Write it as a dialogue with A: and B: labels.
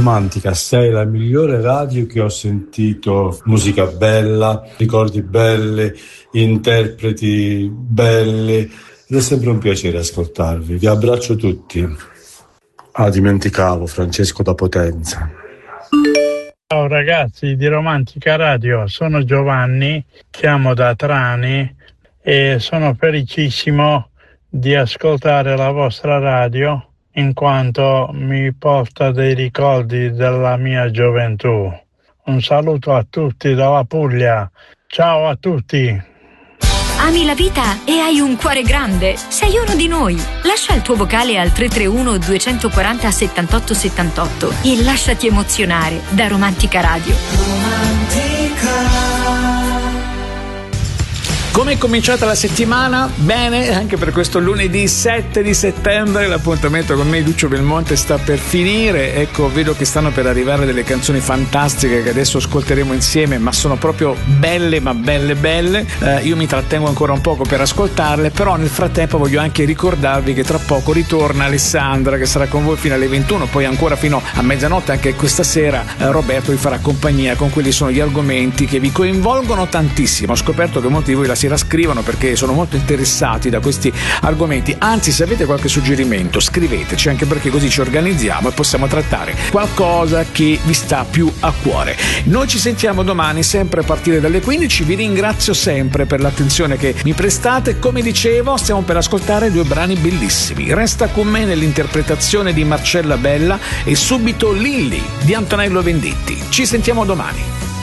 A: Romantica, sei la migliore radio che ho sentito. Musica bella, ricordi belli, interpreti belli, ed è sempre un piacere ascoltarvi. Vi abbraccio tutti. Dimenticavo, Francesco da Potenza.
B: Ciao ragazzi di Romantica Radio, sono Giovanni, chiamo da Trani e sono felicissimo di ascoltare la vostra radio in quanto mi porta dei ricordi della mia gioventù. Un saluto a tutti dalla Puglia, ciao a tutti!
C: Ami la vita e hai un cuore grande? Sei uno di noi. Lascia il tuo vocale al 331 240 78 78 e lasciati emozionare da Romantica Radio.
D: Come è cominciata la settimana? Bene, anche per questo lunedì 7 di settembre l'appuntamento con me, Lucio Belmonte, sta per finire. Ecco, vedo che stanno per arrivare delle canzoni fantastiche che adesso ascolteremo insieme, ma sono proprio belle, ma belle. Io mi trattengo ancora un poco per ascoltarle, però nel frattempo voglio anche ricordarvi che tra poco ritorna Alessandra, che sarà con voi fino alle 21, poi ancora fino a mezzanotte. Anche questa sera Roberto vi farà compagnia con quelli sono gli argomenti che vi coinvolgono tantissimo. Ho scoperto che molti di voi la sera scrivono perché sono molto interessati da questi argomenti. Anzi, se avete qualche suggerimento scriveteci, anche perché così ci organizziamo e possiamo trattare qualcosa che vi sta più a cuore. Noi ci sentiamo domani sempre a partire dalle 15. Vi ringrazio sempre per l'attenzione che mi prestate. Come dicevo, stiamo per ascoltare due brani bellissimi. Resta con me nell'interpretazione di Marcella Bella e subito Lilli di Antonello Venditti. Ci sentiamo domani.